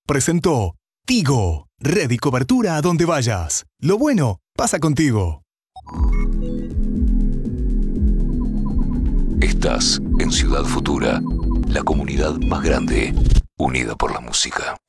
presentó Tigo. Red y cobertura a donde vayas. Lo bueno pasa contigo. Estás en Ciudad Futura, la comunidad más grande, unida por la música.